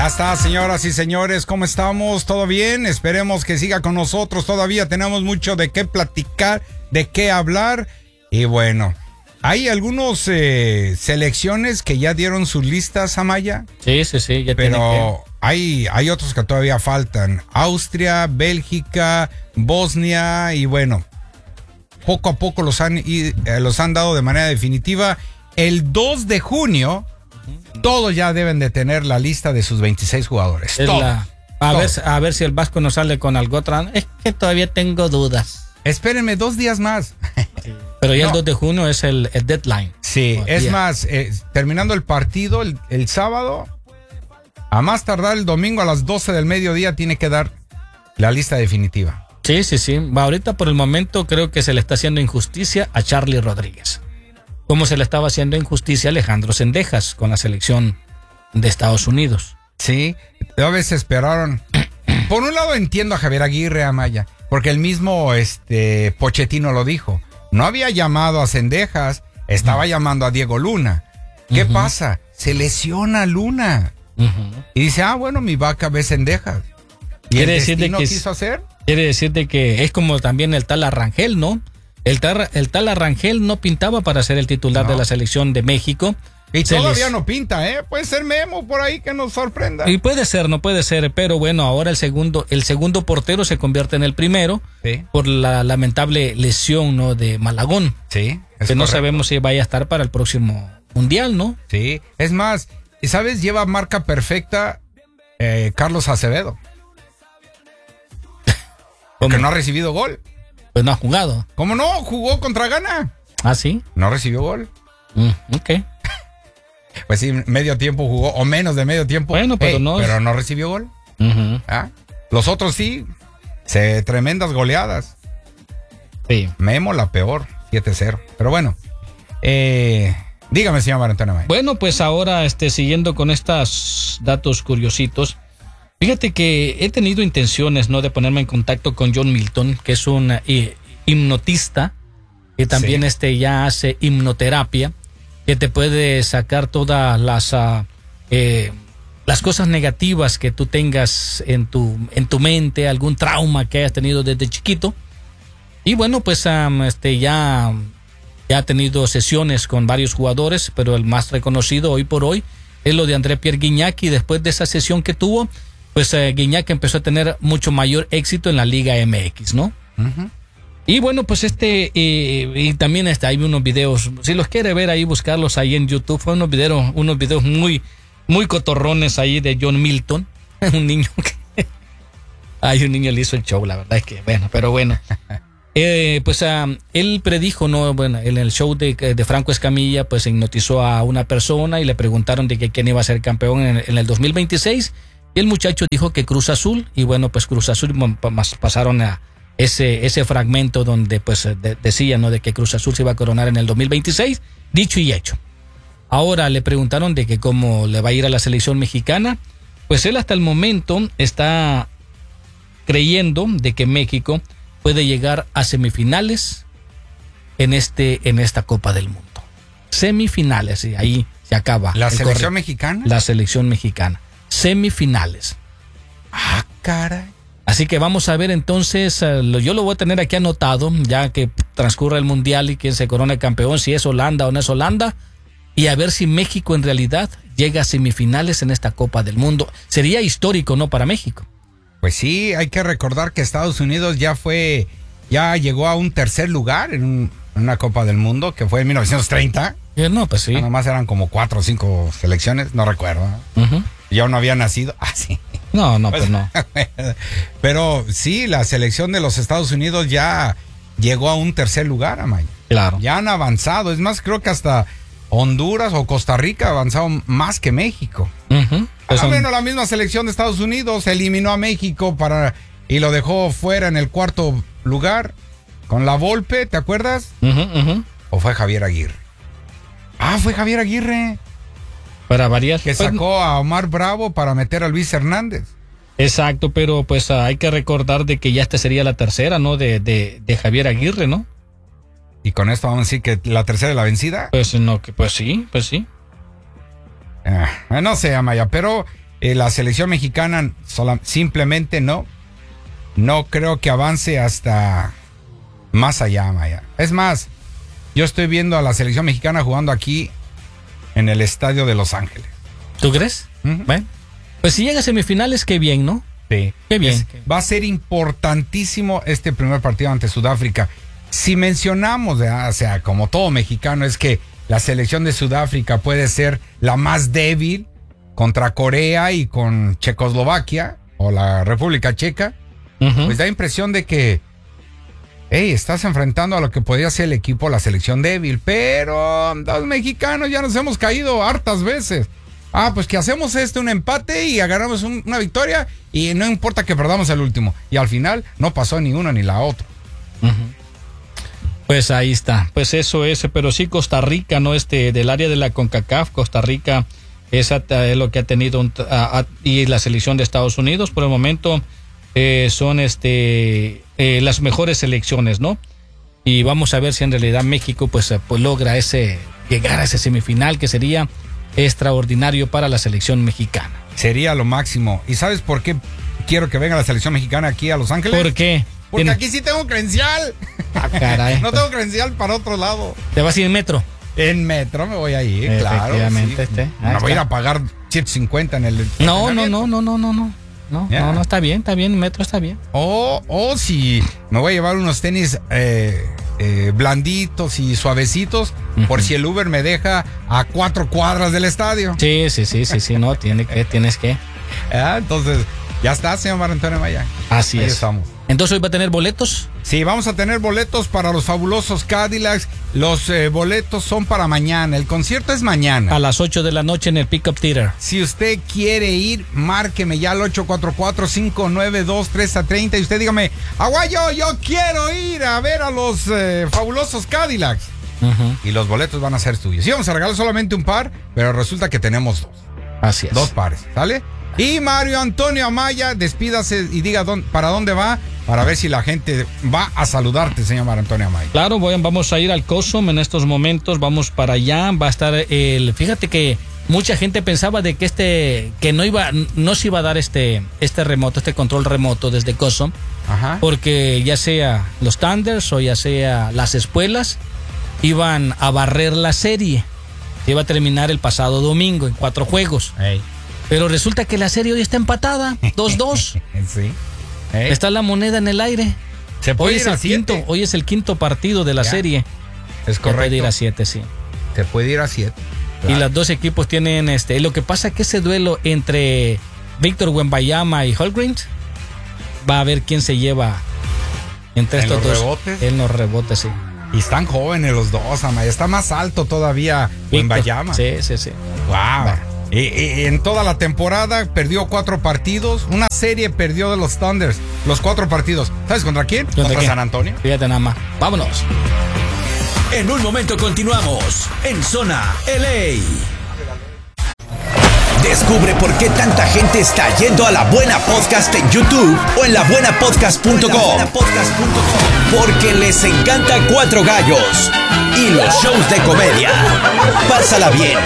Ya está, señoras y señores, ¿cómo estamos? ¿Todo bien? Esperemos que siga con nosotros. Todavía tenemos mucho de qué platicar, de qué hablar. Y bueno, hay algunos selecciones que ya dieron sus listas, Amaya. Sí, ya pero hay otros que todavía faltan. Austria, Bélgica, Bosnia y bueno, poco a poco los han dado de manera definitiva. El 2 de junio... todos ya deben de tener la lista de sus 26 jugadores. A ver si el Vasco nos sale con algo otra. Es que todavía tengo dudas. Espérenme 2 días más. Pero ya el 2 de junio es el deadline. Sí, es más, terminando el partido el sábado, a más tardar el domingo a las 12 del mediodía tiene que dar la lista definitiva. Sí. Ahorita por el momento creo que se le está haciendo injusticia a Charly Rodríguez. Como se le estaba haciendo injusticia a Alejandro Zendejas con la selección de Estados Unidos. Sí, a veces esperaron. Por un lado entiendo a Javier Aguirre, Amaya, porque el mismo Pochettino lo dijo. No había llamado a Zendejas, estaba llamando a Diego Luna. ¿Qué pasa? Se lesiona Luna. Y dice, bueno, mi vaca ve Zendejas. ¿Y el destino quiso hacer? Quiere decir de que es como también el tal Arrangel, ¿no? El tal Arrangel no pintaba para ser el titular de la selección de México. Y todavía no pinta, ¿eh? Puede ser Memo por ahí que nos sorprenda. Y puede ser, pero bueno, ahora el segundo portero se convierte en el primero por la lamentable lesión, ¿no? De Malagón. Sí, que no sabemos si vaya a estar para el próximo Mundial, ¿no? Sí, es más, ¿sabes? Lleva marca perfecta Carlos Acevedo. Porque no ha recibido gol. Pues no ha jugado. ¿Cómo no? Jugó contra Ghana. ¿Ah, sí? No recibió gol. Ok. Pues sí, medio tiempo jugó, o menos de medio tiempo. Bueno, pero no recibió gol. Los otros sí, tremendas goleadas. Sí. Memo la peor, 7-0. Pero bueno, dígame, señor Marantona. Bueno, pues ahora, siguiendo con estos datos curiositos, fíjate que he tenido intenciones, ¿no?, de ponerme en contacto con John Milton, que es un hipnotista, que también ya hace hipnoterapia, que te puede sacar todas las cosas negativas que tú tengas en tu mente, algún trauma que hayas tenido desde chiquito. Y bueno, pues ya ha tenido sesiones con varios jugadores, pero el más reconocido hoy por hoy es lo de André-Pierre Gignac, y después de esa sesión que tuvo, pues Gignac empezó a tener mucho mayor éxito en la Liga MX, ¿no? Y bueno, pues y también hay unos videos, si los quiere ver ahí, buscarlos ahí en YouTube, fue unos videos muy, muy cotorrones ahí de John Milton, un niño que... un niño le hizo el show, la verdad es que, bueno, pero bueno. Pues él predijo, ¿no? Bueno, en el show de Franco Escamilla, pues hipnotizó a una persona y le preguntaron de que quién iba a ser campeón en el 2026, y el muchacho dijo que Cruz Azul, y bueno, pues Cruz Azul pasaron a ese fragmento donde pues decía, ¿no?, de que Cruz Azul se iba a coronar en el 2026, dicho y hecho. Ahora le preguntaron de que cómo le va a ir a la selección mexicana, pues él hasta el momento está creyendo de que México puede llegar a semifinales en esta Copa del Mundo. Semifinales, y ahí se acaba. ¿La selección mexicana? La selección mexicana. Semifinales. Ah, caray. Así que vamos a ver entonces, yo lo voy a tener aquí anotado, ya que transcurra el Mundial y quien se corone campeón, si es Holanda o no es Holanda, y a ver si México en realidad llega a semifinales en esta Copa del Mundo. Sería histórico, ¿no?, para México. Pues sí, hay que recordar que Estados Unidos ya llegó a un tercer lugar en una Copa del Mundo, que fue en 1930. No, pues sí. Nada más eran como 4 o 5 selecciones, no recuerdo. Yo no había nacido. Sí. No, pues no. Pero sí, la selección de los Estados Unidos ya llegó a un tercer lugar, Amaya. Claro. Ya han avanzado. Es más, creo que hasta Honduras o Costa Rica avanzaron más que México. Bueno, la misma selección de Estados Unidos eliminó a México y lo dejó fuera en el cuarto lugar con la Volpe, ¿te acuerdas? ¿O fue Javier Aguirre? Fue Javier Aguirre. Para variar. Que sacó a Omar Bravo para meter a Luis Hernández. Exacto, pero pues hay que recordar de que ya esta sería la tercera, ¿no?, de Javier Aguirre, ¿no? Y con esto vamos a decir que la tercera es la vencida. Pues no, pues sí. No sé, Amaya, pero la selección mexicana simplemente no creo que avance hasta más allá, Maya. Es más, yo estoy viendo a la selección mexicana jugando aquí en el estadio de Los Ángeles. ¿Tú crees? Bueno, pues si llega a semifinales, qué bien, ¿no? Sí. Qué bien. Va a ser importantísimo este primer partido ante Sudáfrica. Si mencionamos, o sea, como todo mexicano, es que la selección de Sudáfrica puede ser la más débil contra Corea y con Checoslovaquia o la República Checa, pues da impresión de que estás enfrentando a lo que podría ser el equipo, la selección débil, pero los mexicanos ya nos hemos caído hartas veces. Pues que hacemos un empate y agarramos una victoria y no importa que perdamos el último. Y al final no pasó ni una ni la otra. Pues ahí está. Pues eso es, pero sí Costa Rica, ¿no? Del área de la CONCACAF, Costa Rica es lo que ha tenido y la selección de Estados Unidos por el momento son las mejores selecciones, ¿no? Y vamos a ver si en realidad México pues logra llegar a ese semifinal que sería extraordinario para la selección mexicana. Sería lo máximo. ¿Y sabes por qué quiero que venga la selección mexicana aquí a Los Ángeles? ¿Por qué? Porque aquí sí tengo credencial. Caray. No tengo credencial para otro lado. ¿Te vas a ir en metro? En metro me voy a ir, claro. Efectivamente, sí. No voy a ir a pagar 750 en el... No, está bien, en metro está bien. O si me voy a llevar unos tenis blanditos y suavecitos, por si el Uber me deja a 4 cuadras del estadio. Sí, no, tienes que. Entonces, ya está, señor Mario Antonio Maya. Así Ahí es. estamos. Entonces, ¿hoy va a tener boletos? Sí, vamos a tener boletos para los fabulosos Cadillacs. Los boletos son para mañana. El concierto es mañana. A las 8 de la noche en el Pickup Theater. Si usted quiere ir, márqueme ya al 844-592-3030 y usted dígame, Aguayo, yo quiero ir a ver a los fabulosos Cadillacs. Y los boletos van a ser suyos. Sí, vamos a regalar solamente un par, pero resulta que tenemos 2. Así es. 2 pares, ¿sale? Y Mario Antonio Amaya, despídase y diga para dónde va, para ver si la gente va a saludarte, señor Mario Antonio Amaya. Claro, vamos a ir al COSOM en estos momentos, vamos para allá, va a estar fíjate que mucha gente pensaba de que no se iba a dar este control remoto desde COSOM, porque ya sea los Thunders o ya sea las espuelas, iban a barrer la serie, iba a terminar el pasado domingo en 4 juegos. Pero resulta que la serie hoy está empatada, 2-2. Sí. Está la moneda en el aire. Hoy es el quinto partido de la serie. Es correcto. Se puede ir a 7, sí. Se puede ir a 7. Claro. Y los dos equipos tienen lo que pasa es que ese duelo entre Víctor Wembanyama y Holmgren va a ver quién se lleva entre estos dos. Rebotes. En los rebotes, sí. Y están jóvenes los dos, Amaya. Está más alto todavía Wembanyama. Sí. Wow. Y en toda la temporada perdió 4 partidos. Una serie perdió de los Thunders. Los 4 partidos. ¿Sabes contra quién? Contra San Antonio. Fíjate nada más. Vámonos. En un momento continuamos en Zona LA. Descubre por qué tanta gente está yendo a La Buena Podcast en YouTube o en labuenapodcast.com. Porque les encanta Cuatro Gallos y los shows de comedia. Pásala bien